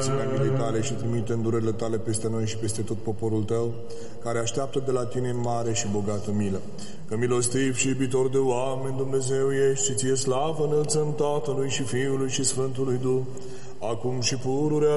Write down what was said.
înălțimea milei tale și trimite îndurările tale peste noi și peste tot poporul tău, care așteaptă de la tine mare și bogată milă. Că milostiv și iubitor de oameni, Dumnezeu ești și ție slavă înălțăm Tatălui și Fiului și Sfântului Duh, acum și pururea